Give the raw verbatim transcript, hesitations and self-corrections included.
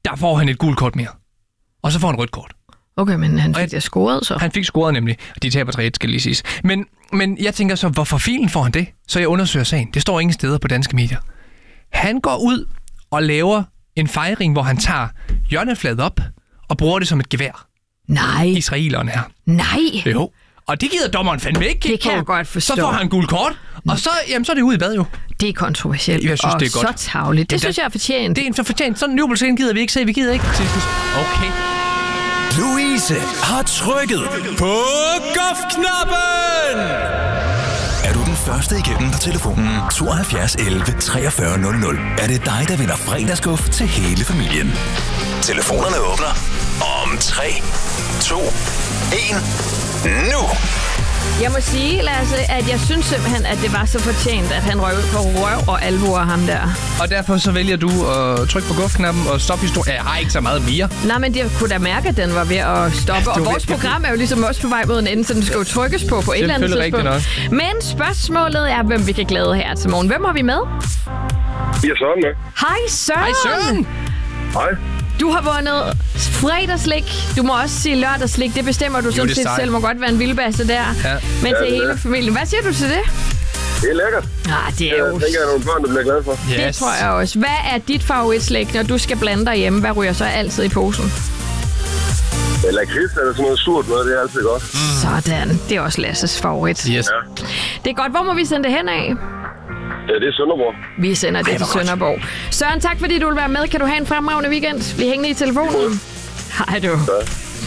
der får han et gult kort mere. Og så får han rødt kort. Okay, men han fik det scoret så. Han fik scoret nemlig, og de taber tre et, skal lige siges. Men, men jeg tænker så, hvorfor filen får han det? Så jeg undersøger sagen. Det står ingen steder på danske medier. Han går ud og laver en fejring, hvor han tager hjørnefladet op og bruger det som et gevær. Nej. Israelerne her. Nej. Jo. Og det gider dommeren fandme ikke kigge på. Det kan jeg godt forstå. Så får han gult kort, og så, jamen, så er det ud i bad jo. Det er kontroversielt. Jeg synes, og det er godt. så tarveligt. Det ja, synes jeg er fortjent. Det er en så fortjent. Sådan en jubelscene gider vi ikke se. Vi gider ikke. Okay. Louise har trykket på golfknappen. Er du den første igennem på telefonen tooghalvfjerds elleve treogfyrre nul nul, er det dig, der vinder fredagsguf til hele familien. Telefonerne åbner om tre, to, en, nu. Jeg må sige, Lasse, at jeg synes simpelthen, at det var så fortjent, at han røg ud på røv og alvor ham der. Og derfor så vælger du at trykke på gufknappen og stoppe historien. Jeg har ikke så meget mere. Nej, men jeg kunne da mærke, at den var ved at stoppe. Ja, og vores ved, program er jo ligesom også på vej mod en ende, så den skal jo trykkes på på et eller andet tidspunkt. Men spørgsmålet er, hvem vi kan glæde her til morgen. Hvem har vi med? Ja, Søren med. Hej Søren! Hej Søren! Hej. Du har vundet fredagslik. Du må også sige lørdagslik. Det bestemmer du sådan set selv. Må godt være en vildbasse der. Ja. Men til ja, hele familien. Hvad siger du til det? Det er lækkert. Ah, det er jo... Jeg tænker, at nogle børn, der bliver glade for. Yes. Det tror jeg også. Hvad er dit favoritslik, når du skal blande dig hjemme? Hvad ryger så altid i posen? Eller lakrids eller sådan noget surt noget. Det er altid godt. Mm. Sådan. Det er også Lasses favorit. Yes. Ja. Det er godt. Hvor må vi sende det hen af? Ja, det er Sønderborg. Vi sender det Ej, til Sønderborg. Søren, tak fordi du vil være med. Kan du have en fremragende weekend? Vi hænger i telefonen. Hej du. Ja.